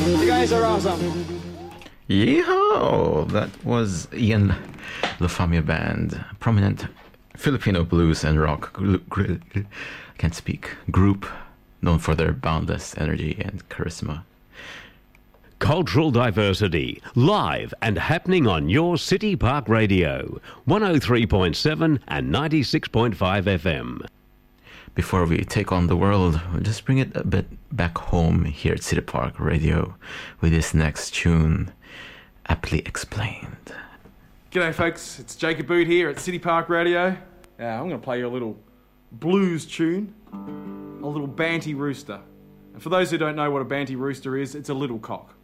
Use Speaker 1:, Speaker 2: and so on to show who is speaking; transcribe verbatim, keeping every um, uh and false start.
Speaker 1: You guys are awesome.
Speaker 2: Yeehaw! That was Ian Lafamia Band, prominent Filipino blues and rock gr- gr- can't speak group known for their boundless energy and charisma.
Speaker 3: Cultural diversity, live and happening on your City Park Radio, one oh three point seven and ninety-six point five F M.
Speaker 2: Before we take on the world, we'll just bring it a bit back home here at City Park Radio with this next tune, aptly explained.
Speaker 4: G'day folks, it's Jacob Boot here at City Park Radio. Uh, I'm going to play you a little blues tune, a little Banty Rooster. And for those who don't know what a Banty Rooster is, it's a little cock.